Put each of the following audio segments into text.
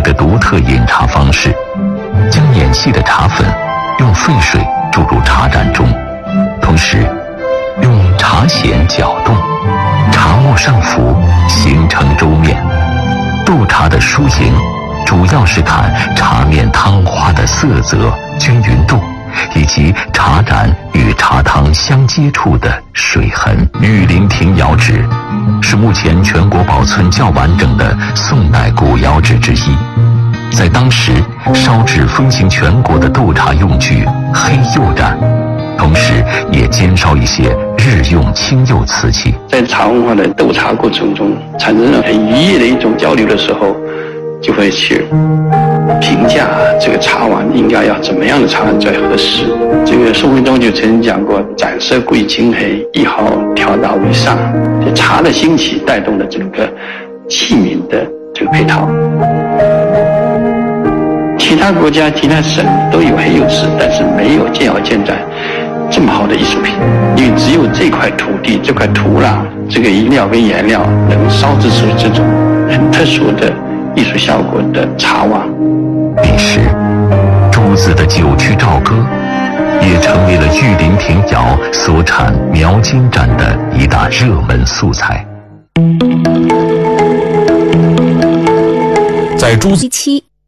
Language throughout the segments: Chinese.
的独特饮茶方式，将碾细的茶粉用沸水注入茶盏中，同时用茶筅搅动，茶沫上浮，形成粥面。斗茶的输赢主要是看茶面汤花的色泽均匀度，以及茶盏与茶汤相接触的水痕。玉林亭窑址是目前全国保存较完整的宋代古窑址之一，在当时烧制风行全国的斗茶用具黑釉盏，同时也兼烧一些日用青釉瓷器。 在茶文化的斗茶过程中，产生了很愉悦的一种交流的时候，就会去评价这个茶碗应该要怎么样的茶碗最合适。这个宋徽宗就曾经讲过，盏色贵金黑，一毫调大为上。这茶的兴起带动了整个器皿的这个配套。其他国家其他省都有黑釉瓷，但是没有建窑建盏这么好的艺术品，因为只有这块土地、这块土壤、这个颜料跟颜料能烧制出这种很特殊的艺术效果的茶碗。 彼时朱子的九曲棹歌也成为了玉林亭窑所产描金盏的一大热门素材。 在朱子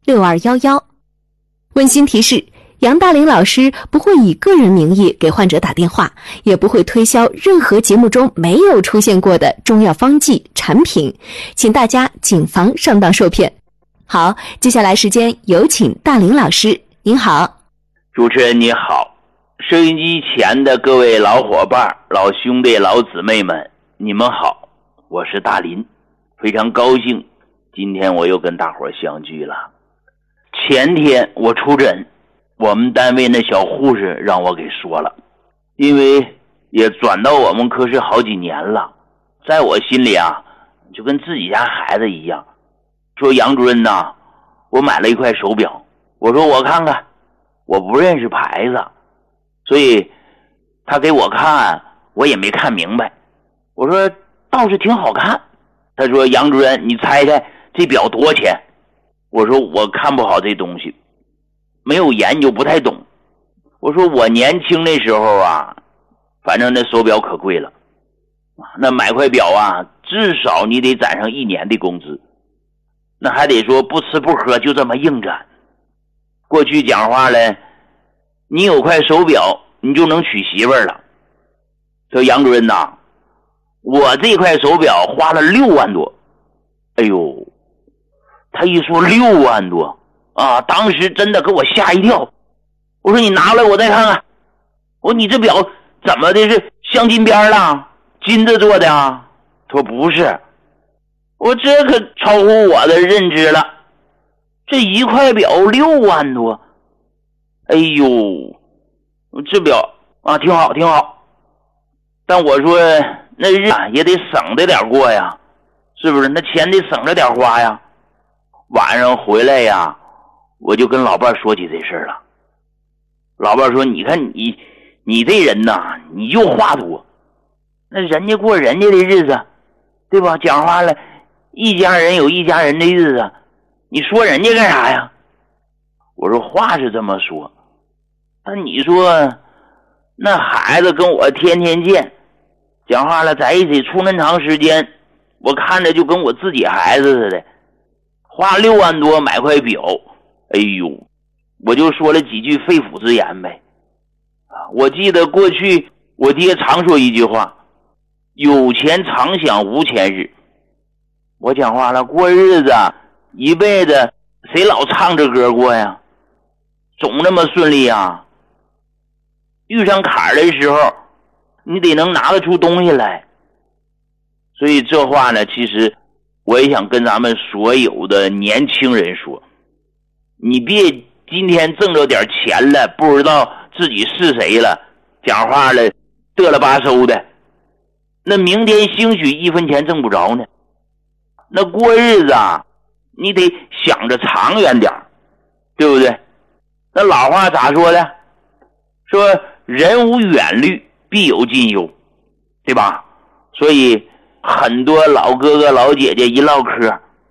7211温馨提示，杨大林老师不会以个人名义给患者打电话，也不会推销任何节目中没有出现过的中药方剂产品，请大家谨防上当受骗。好，接下来时间有请大林老师。您好。 主持人你好，收音机前的各位老伙伴、老兄弟、老姊妹们，你们好，我是大林，非常高兴今天我又跟大伙相聚了。前天我出诊，我们单位那小护士让我给说了，因为也转到我们科室好几年了，在我心里啊，就跟自己家孩子一样。说杨主任呐，我买了一块手表，我说我看看，我不认识牌子，所以他给我看，我也没看明白。我说倒是挺好看。他说杨主任，你猜猜这表多少钱？我说我看不好这东西，没有研究，不太懂。我说我年轻那时候啊，反正那手表可贵了，那买块表啊，至少你得攒上1年的工资，那还得说不吃不喝就这么硬攒。过去讲话了，你有块手表你就能娶媳妇儿了。说杨主任呐，我这块手表花了6万多。哎呦，他一说6万多啊，当时真的给我吓一跳。我说你拿来我再看看。我说你这表怎么的，是镶金边了，金子做的啊？他说不是。我这可超乎我的认知了，这一块表6万多。哎呦，这表啊挺好挺好，但我说那日子也得省着点过呀，是不是？那钱得省着点花呀。晚上回来呀，我就跟老伴说起这事了。老伴说，你看你这人呐，你就话多，那人家过人家的日子，对吧？讲话了，一家人有一家人的日子，你说人家干啥呀？我说话是这么说，但你说那孩子跟我天天见，讲话了在一起处那么长时间，我看着就跟我自己孩子似的，花6万多买块表。哎呦，我就说了几句肺腑之言呗。我记得过去我爹常说一句话，有钱常想无钱日。我讲话了，过日子一辈子谁老唱着歌过呀？总那么顺利啊？遇上坎儿的时候你得能拿得出东西来。所以这话呢，其实我也想跟咱们所有的年轻人说，你别今天挣着点钱了，不知道自己是谁了，讲话了嘚了吧嗖的，那明天兴许1分钱挣不着呢。那过日子啊，你得想着长远点，对不对？那老话咋说的？说人无远虑，必有近忧，对吧？所以很多老哥哥老姐姐一唠嗑，